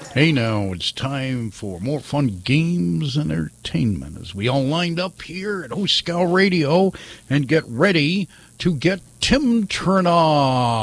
Hey, now it's time for more fun games and entertainment as we all lined up here at Oscow Radio and get ready to get Tim Turnoff.